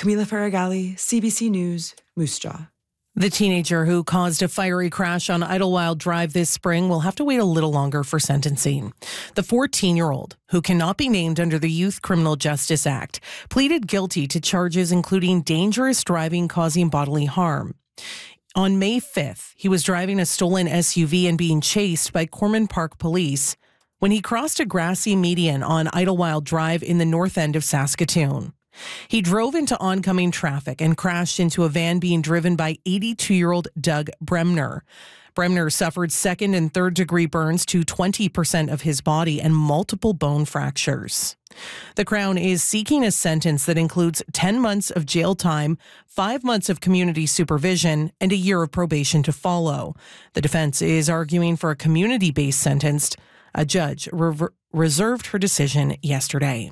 Camila Faragalli, CBC News, Moose Jaw. The teenager who caused a fiery crash on Idlewild Drive this spring will have to wait a little longer for sentencing. The 14-year-old, who cannot be named under the Youth Criminal Justice Act, pleaded guilty to charges including dangerous driving causing bodily harm. On May 5th, he was driving a stolen SUV and being chased by Corman Park police when he crossed a grassy median on Idlewild Drive in the north end of Saskatoon. He drove into oncoming traffic and crashed into a van being driven by 82-year-old Doug Bremner. Bremner suffered second and third degree burns to 20% of his body and multiple bone fractures. The Crown is seeking a sentence that includes 10 months of jail time, 5 months of community supervision, and a year of probation to follow. The defense is arguing for a community-based sentence. A judge reserved her decision yesterday.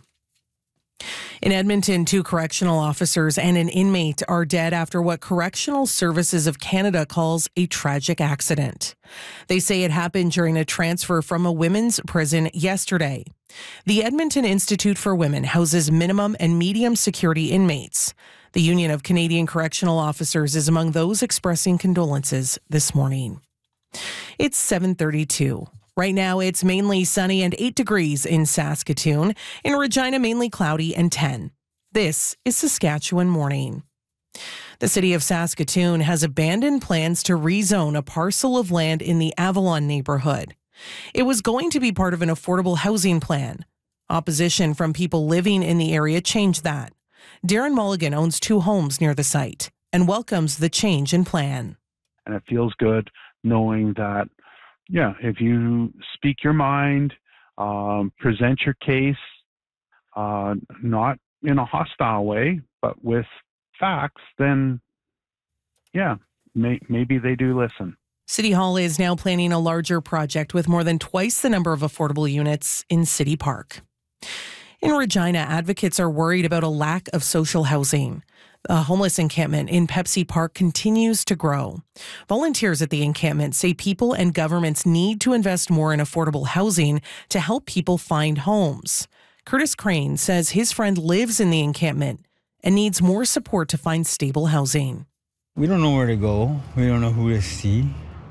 In Edmonton, 2 correctional officers and an inmate are dead after what Correctional Services of Canada calls a tragic accident. They say it happened during a transfer from a women's prison yesterday. The Edmonton Institute for Women houses minimum and medium security inmates. The Union of Canadian Correctional Officers is among those expressing condolences this morning. It's 7:32. Right now, it's mainly sunny and 8 degrees in Saskatoon. In Regina, mainly cloudy and 10. This is Saskatchewan Morning. The city of Saskatoon has abandoned plans to rezone a parcel of land in the Avalon neighborhood. It was going to be part of an affordable housing plan. Opposition from people living in the area changed that. Darren Mulligan owns 2 homes near the site and welcomes the change in plan. And it feels good knowing that if you speak your mind, present your case, not in a hostile way, but with facts, then, maybe they do listen. City Hall is now planning a larger project with more than twice the number of affordable units in City Park. In Regina, advocates are worried about a lack of social housing. A homeless encampment in Pepsi Park continues to grow. Volunteers at the encampment say people and governments need to invest more in affordable housing to help people find homes. Curtis Crane says his friend lives in the encampment and needs more support to find stable housing. We don't know where to go. We don't know who to see.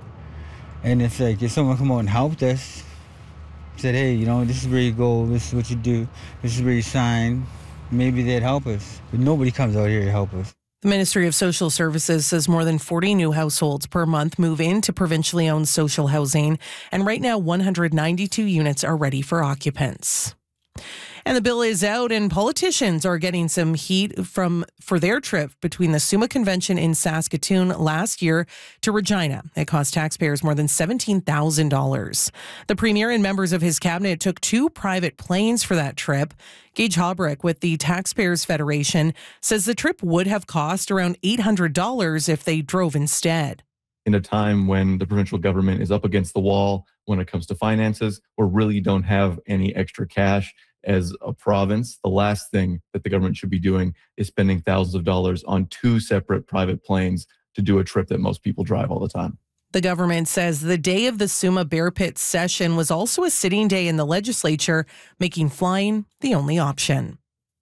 And it's like if someone come out and helped us, said, hey, this is where you go, this is what you do, this is where you sign, maybe they'd help us. But nobody comes out here to help us. The Ministry of Social Services says more than 40 new households per month move into provincially owned social housing, and right now 192 units are ready for occupants. And the bill is out, and politicians are getting some heat for their trip between the SUMA Convention in Saskatoon last year to Regina. It cost taxpayers more than $17,000. The Premier and members of his cabinet took 2 private planes for that trip. Gage Haubrich with the Taxpayers Federation says the trip would have cost around $800 if they drove instead. In a time when the provincial government is up against the wall when it comes to finances, or really don't have any extra cash as a province, the last thing that the government should be doing is spending thousands of dollars on 2 separate private planes to do a trip that most people drive all the time. The government says the day of the SUMA Bear Pit session was also a sitting day in the legislature, making flying the only option.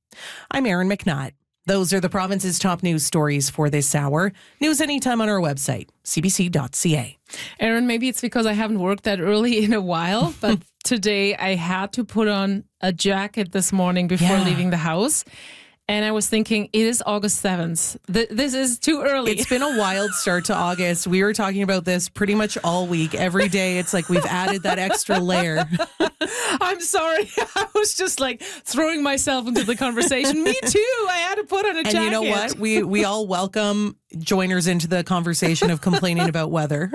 I'm Erin McNutt. Those are the province's top news stories for this hour. News anytime on our website, cbc.ca. Erin, maybe it's because I haven't worked that early in a while, but today I had to put on a jacket this morning before leaving the house. And I was thinking, it is August 7th. This is too early. It's been a wild start to August. We were talking about this pretty much all week. Every day, it's like we've added that extra layer. I'm sorry. I was just like throwing myself into the conversation. Me too. I had to put on a jacket. And you know what? We all welcome joiners into the conversation of complaining about weather.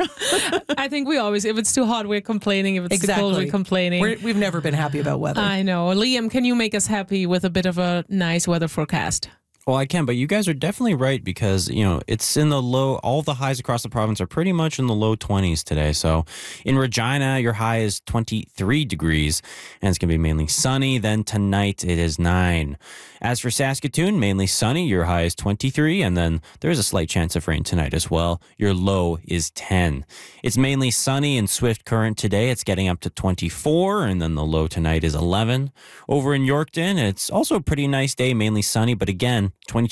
I think we always, if it's too hot, we're complaining. If it's too cold, we're complaining. We've never been happy about weather. I know. Liam, can you make us happy with a bit of a nice weather forecast? Well, I can, but you guys are definitely right because, it's in the low, all the highs across the province are pretty much in the low 20s today. So in Regina, your high is 23 degrees and it's going to be mainly sunny. Then tonight it is 9. As for Saskatoon, mainly sunny. Your high is 23 and then there's a slight chance of rain tonight as well. Your low is 10. It's mainly sunny in Swift Current today. It's getting up to 24 and then the low tonight is 11. Over in Yorkton, it's also a pretty nice day, mainly sunny, but again, 22